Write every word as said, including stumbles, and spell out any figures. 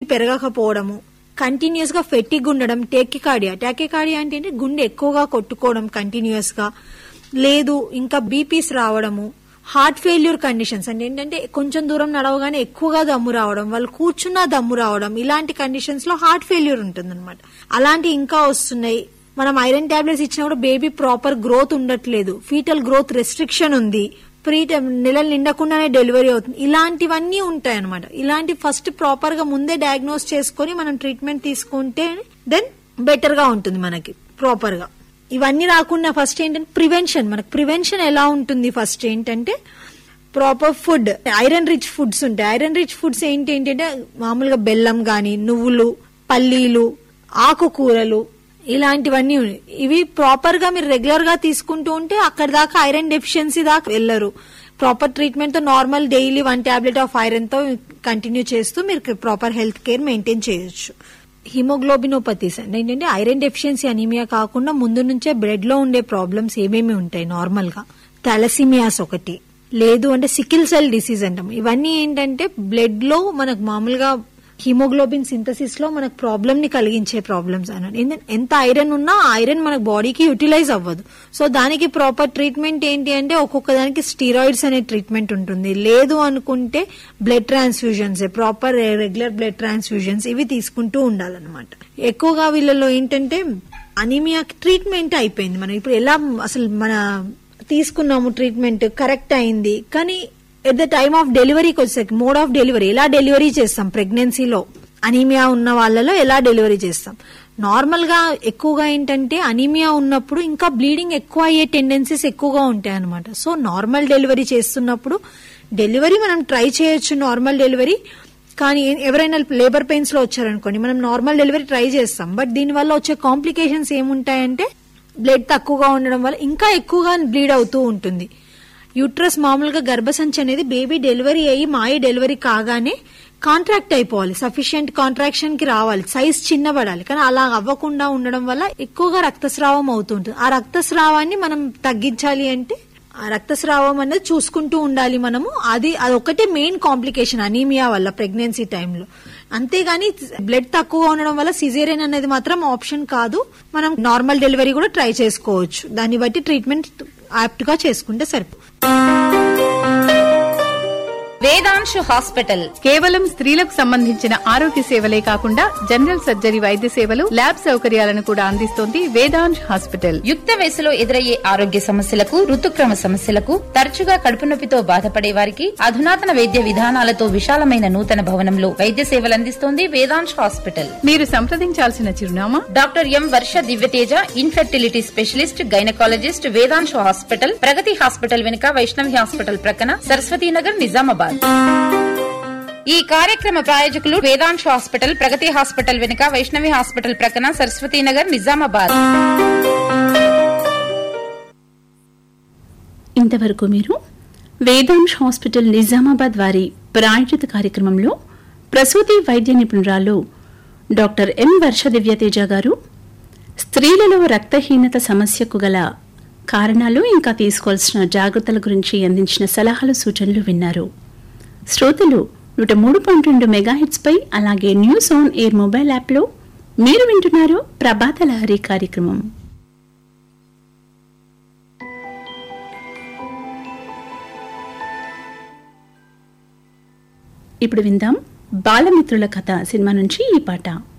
పెరగకపోవడము, continuous గా ఫెట్టిగ్ ఉండడం, tachycardia. Tachycardia అంటే గుండె ఎక్కువగా కొట్టుకోవడం కంటిన్యూస్ గా, లేదు ఇంకా బీపీస్ రావడము, హార్ట్ ఫెయిల్యూర్ కండిషన్స్ అంటే ఏంటంటే కొంచెం దూరం నడవగానే ఎక్కువగా దమ్ము రావడం, వాళ్ళు కూర్చున్నా దమ్ము రావడం, ఇలాంటి కండిషన్స్ లో హార్ట్ ఫెయిల్యూర్ ఉంటుంది అనమాట. అలాంటి ఇంకా వస్తున్నాయి. మనం ఐరన్ టాబ్లెట్స్ ఇచ్చినా కూడా బేబీ ప్రాపర్ గ్రోత్ ఉండట్లేదు, ఫీటల్ గ్రోత్ రెస్ట్రిక్షన్ ఉంది, ప్రీ నెలలు నిండకుండానే డెలివరీ అవుతుంది. ఇలాంటివన్నీ ఉంటాయి అనమాట. ఇలాంటి ఫస్ట్ ప్రాపర్ గా ముందే డయాగ్నోస్ చేసుకుని మనం ట్రీట్మెంట్ తీసుకుంటే దెన్ బెటర్ గా ఉంటుంది మనకి ప్రాపర్ గా. ఇవన్నీ రాకుండా ఫస్ట్ ఏంటంటే ప్రివెన్షన్. మనకు ప్రివెన్షన్ ఎలా ఉంటుంది? ఫస్ట్ ఏంటంటే proper food, iron rich foods ఉంటాయి. ఐరన్ రిచ్ ఫుడ్స్ ఏంటి ఏంటంటే మామూలుగా బెల్లం గాని, నువ్వులు, పల్లీలు, ఆకుకూరలు, ఇలాంటివన్నీ ఇవి ప్రాపర్ గా మీరు రెగ్యులర్ గా తీసుకుంటూ ఉంటే అక్కడ దాకా ఐరన్ డెఫిషియన్సీ దాకా వెళ్లరు. ప్రాపర్ ట్రీట్మెంట్ తో normal daily one tablet of iron తో కంటిన్యూ చేస్తూ మీరు ప్రాపర్ హెల్త్ కేర్ మెయింటైన్ చేయొచ్చు. హిమోగ్లోబినోపతీస్ అంటే ఏంటంటే ఐరన్ డెఫిషియన్సీ అనీమియా కాకుండా ముందు నుంచే బ్లడ్ లో ఉండే ప్రాబ్లమ్స్ ఏమేమి ఉంటాయి నార్మల్ గా, థాలసీమియాస్ ఒకటి, లేదు అంటే సికిల్ సెల్ డిసీజ్ అంటాం. ఇవన్నీ ఏంటంటే బ్లడ్ లో మనకు మామూలుగా హిమోగ్లోబిన్ సింథసిస్ లో మనకు ప్రాబ్లమ్ ని కలిగించే ప్రాబ్లమ్స్ అన్నట్టు. ఎంత ఐరన్ ఉన్నా ఐరన్ మన బాడీకి యూటిలైజ్ అవ్వదు. సో దానికి ప్రాపర్ ట్రీట్మెంట్ ఏంటి అంటే ఒక్కొక్క దానికి స్టీరాయిడ్స్ అనే ట్రీట్మెంట్ ఉంటుంది, లేదు అనుకుంటే blood transfusions, proper regular blood transfusions ఇవి తీసుకుంటూ ఉండాలన్నమాట. ఎక్కువగా వీళ్ళలో ఏంటంటే అనీమియా ట్రీట్మెంట్ అయిపోయింది. మనం ఇప్పుడు ఎలా అసలు మన తీసుకున్నాము ట్రీట్మెంట్ కరెక్ట్ అయింది, కానీ ఎట్ ద టైమ్ ఆఫ్ డెలివరీకి వచ్చేసరికి మోడ్ ఆఫ్ డెలివరీ ఎలా డెలివరీ చేస్తాం, ప్రెగ్నెన్సీలో అనీమియా ఉన్న వాళ్ళలో ఎలా డెలివరీ చేస్తాం. నార్మల్ గా ఎక్కువగా ఏంటంటే అనీమియా ఉన్నప్పుడు ఇంకా బ్లీడింగ్ ఎక్కువ అయ్యే టెండెన్సీస్ ఎక్కువగా ఉంటాయి అనమాట. సో నార్మల్ డెలివరీ చేస్తున్నప్పుడు డెలివరీ మనం ట్రై చేయొచ్చు, నార్మల్ డెలివరీ. కానీ ఎవరైనా లేబర్ పెయిన్స్ లో వచ్చారనుకోండి, మనం నార్మల్ డెలివరీ ట్రై చేస్తాం, బట్ దీని వల్ల వచ్చే కాంప్లికేషన్స్ ఏముంటాయంటే బ్లడ్ తక్కువగా ఉండడం వల్ల ఇంకా ఎక్కువగా బ్లీడ్ అవుతూ ఉంటుంది. యూట్రస్ మామూలుగా గర్భసంచి అనేది బేబీ డెలివరీ అయ్యి మాయ డెలివరీ కాగానే కాంట్రాక్ట్ అయిపోవాలి, సఫిషియెంట్ కాంట్రాక్షన్ కి రావాలి, సైజ్ చిన్నబడాలి. కానీ అలా అవ్వకుండా ఉండడం వల్ల ఎక్కువగా రక్తస్రావం అవుతుంటుంది. ఆ రక్తస్రావాన్ని మనం తగ్గించాలి అంటే ఆ రక్తస్రావం అనేది చూసుకుంటూ ఉండాలి మనము. అది అదొకటే మెయిన్ కాంప్లికేషన్ అనీమియా వల్ల ప్రెగ్నెన్సీ టైంలో. అంతేగాని బ్లడ్ తక్కువగా ఉండడం వల్ల సిజేరియన్ అనేది మాత్రం ఆప్షన్ కాదు. మనం నార్మల్ డెలివరీ కూడా ట్రై చేసుకోవచ్చు. దాన్ని బట్టి ట్రీట్మెంట్ యాప్ట్ గా చేసుకుంటే సరిపోతుంది. వేదాంశు హాస్పిటల్ కేవలం స్త్రీలకు సంబంధించిన ఆరోగ్య సేవలే కాకుండా జనరల్ సర్జరీ వైద్య సేవలు, ల్యాబ్ సౌకర్యాలను కూడా అందిస్తోంది వేదాంశ్ హాస్పిటల్. యుక్త వయసులో ఎదురయ్యే ఆరోగ్య సమస్యలకు, ఋతుక్రమ సమస్యలకు, తరచుగా కడుపు నొప్పితో బాధపడే వారికి అధునాతన వైద్య విధానాలతో విశాలమైన నూతన భవనంలో వైద్య సేవలు అందిస్తోంది వేదాంశ్ హాస్పిటల్. మీరు సంప్రదించాల్సిన చిరునామా డాక్టర్ ఎం వర్ష Divyateja, infertility specialist, gynaecologist, Vedanshu hospital, ప్రగతి హాస్పిటల్ వెనుక, వైష్ణవి హాస్పిటల్ ప్రక్కన, సరస్వతీనగర్, నిజామాబాద్. ఈ కార్యక్రమ ప్రాయోజకులు వేదాంశు హాస్పిటల్, ప్రగతి హాస్పిటల్ వెనుక, వైష్ణవి హాస్పిటల్ ప్రక్కన, సరస్వతీనగర్, నిజామాబాద్. ఇంతవరకు మీరు వేదాంశ్ హాస్పిటల్ నిజామాబాద్ వారి ప్రాయోజిత కార్యక్రమంలో ప్రసూతి వైద్య నిపుణురాలు డాక్టర్ ఎం వర్ష దివ్యతేజ గారు స్త్రీలలో రక్తహీనత సమస్యకు గల కారణాలు ఇంకా తీసుకోవాల్సిన జాగ్రత్తల గురించి అందించిన సలహాలు, సూచనలు విన్నారు. శ్రోతలు నూట మూడు పాయింట్ రెండు మెగాహిట్స్ పై అలాగే న్యూస్ ఆన్ ఎయిర్ మొబైల్ యాప్లో మీరు వింటున్నారు ప్రభాత లహరి కార్యక్రమం. ఇప్పుడు విందాం బాలమిత్రుల కథ సినిమా నుంచి ఈ పాట.